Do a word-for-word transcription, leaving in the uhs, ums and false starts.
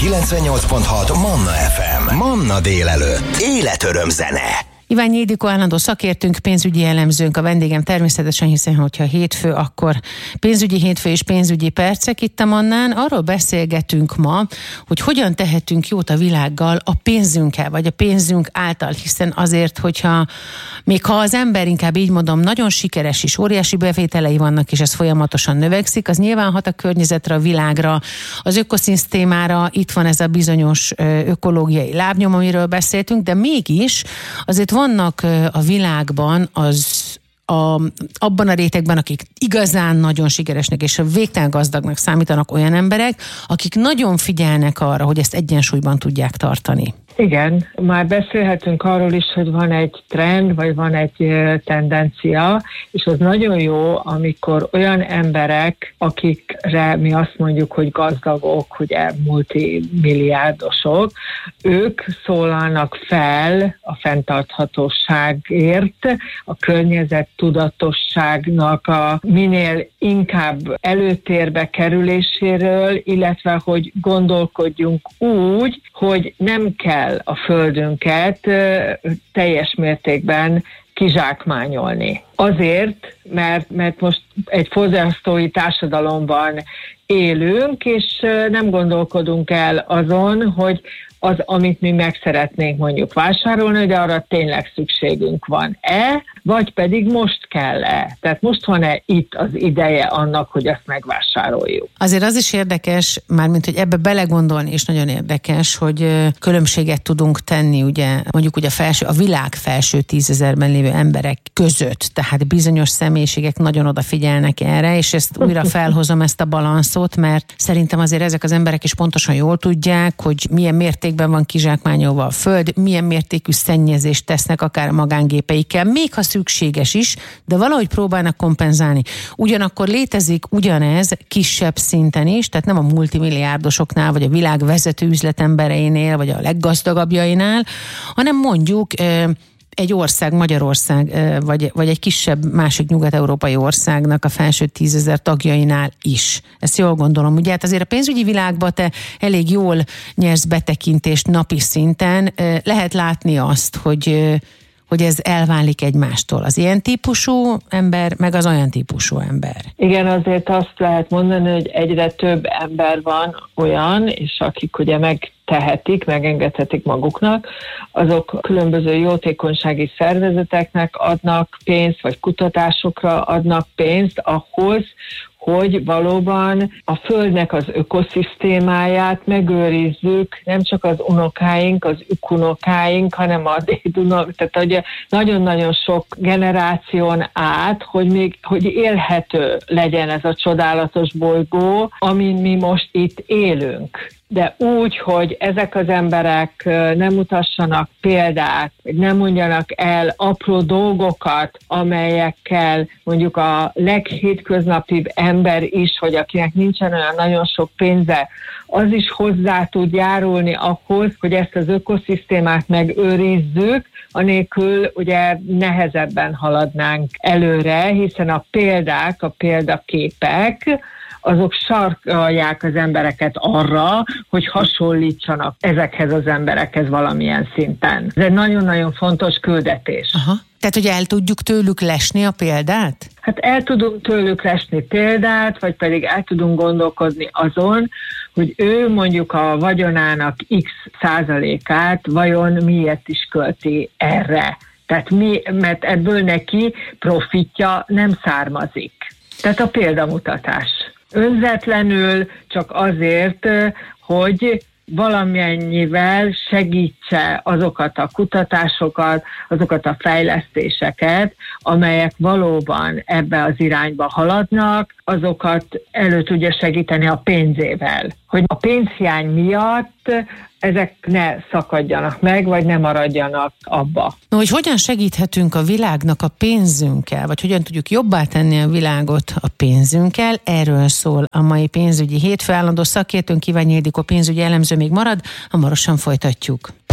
kilencvennyolc pont hat Manna ef em. Manna délelőtt. Életöröm zene. Iványi Ildikó állandó szakértőnk, pénzügyi elemzőnk a vendégem természetesen, hiszen hogyha hétfő, akkor pénzügyi hétfő és pénzügyi percek itt a Mannán. Arról beszélgetünk ma, hogy hogyan tehetünk jót a világgal a pénzünkkel, vagy a pénzünk által, hiszen azért, hogyha még ha az ember, inkább így mondom, nagyon sikeres és óriási bevételei vannak, és ez folyamatosan növekszik, az nyilván hat a környezetre, a világra, az ökoszisztémára, itt van ez a bizonyos ökológiai lábnyom, amiről beszéltünk, de mégis azért vannak a világban az a, abban a rétegben, akik igazán nagyon sikeresnek és végtelen gazdagnak számítanak olyan emberek, akik nagyon figyelnek arra, hogy ezt egyensúlyban tudják tartani. Igen, már beszélhetünk arról is, hogy van egy trend, vagy van egy tendencia, és az nagyon jó, amikor olyan emberek, akikre mi azt mondjuk, hogy gazdagok, hogy multimilliárdosok, ők szólalnak fel a fenntarthatóságért, a környezet tudatosságnak a minél inkább előtérbe kerüléséről, illetve hogy gondolkodjunk úgy, hogy nem kell a földünket teljes mértékben kizsákmányolni. Azért, mert, mert most egy fogyasztói társadalomban élünk, és nem gondolkodunk el azon, hogy az, amit mi meg szeretnénk mondjuk vásárolni, hogy arra tényleg szükségünk van-e, vagy pedig most kell-e. Tehát most van-e itt az ideje annak, hogy ezt megvásároljuk. Azért az is érdekes, mármint, hogy ebbe belegondolni is nagyon érdekes, hogy különbséget tudunk tenni, ugye, mondjuk ugye a, felső, a világ felső tízezerben lévő emberek között. Tehát bizonyos személyiségek nagyon odafigyelnek erre, és ezt újra felhozom ezt a balanszot, mert szerintem azért ezek az emberek is pontosan jól tudják, hogy milyen mértékben van kizsákmányolva a föld, milyen mértékű szennyezést tesznek akár a magángépeikkel, még ha szükséges is, de valahogy próbálnak kompenzálni. Ugyanakkor létezik ugyanez kisebb szinten is, tehát nem a multimilliárdosoknál, vagy a világ vezető üzletembereinél, vagy a leggazdagabbjainál, hanem mondjuk egy ország, Magyarország, vagy, vagy egy kisebb másik nyugat-európai országnak a felső tízezer tagjainál is. Ezt jól gondolom. Ugye hát azért a pénzügyi világban te elég jól nyersz betekintést napi szinten. Lehet látni azt, hogy, hogy ez elválik egymástól. Az ilyen típusú ember, meg az olyan típusú ember. Igen, azért azt lehet mondani, hogy egyre több ember van olyan, és akik ugye meg tehetik, megengedhetik maguknak, azok különböző jótékonysági szervezeteknek adnak pénzt, vagy kutatásokra adnak pénzt ahhoz, hogy valóban a Földnek az ökoszisztémáját megőrizzük, nem csak az unokáink, az ükunokáink, hanem a dédunok, tehát ugye nagyon-nagyon sok generáción át, hogy még hogy élhető legyen ez a csodálatos bolygó, amin mi most itt élünk. De úgy, hogy ezek az emberek nem mutassanak példát, vagy nem mondjanak el apró dolgokat, amelyekkel mondjuk a leghétköznapibb ember is, hogy akinek nincsen olyan nagyon sok pénze, az is hozzá tud járulni ahhoz, hogy ezt az ökoszisztémát megőrizzük, anélkül ugye nehezebben haladnánk előre, hiszen a példák, a példaképek, azok sarkalják az embereket arra, hogy hasonlítsanak ezekhez az emberekhez valamilyen szinten. Ez egy nagyon-nagyon fontos küldetés. Aha. Tehát, hogy el tudjuk tőlük lesni a példát? Hát el tudunk tőlük lesni példát, vagy pedig el tudunk gondolkodni azon, hogy ő mondjuk a vagyonának x százalékát vajon miért is költi erre. Tehát mi, mert ebből neki profitja nem származik. Tehát a példamutatás. Önzetlenül csak azért, hogy valamennyivel segítse azokat a kutatásokat, azokat a fejlesztéseket, amelyek valóban ebbe az irányba haladnak, azokat elő tudja segíteni a pénzével. Hogy a pénzhiány miatt ezek ne szakadjanak meg, vagy ne maradjanak abba. No, hogy hogyan segíthetünk a világnak a pénzünkkel, vagy hogyan tudjuk jobbá tenni a világot a pénzünkkel, erről szól a mai pénzügyi hétfő. Állandó szakértőnk Iványi Ildikó pénzügyi elemző még marad, hamarosan folytatjuk.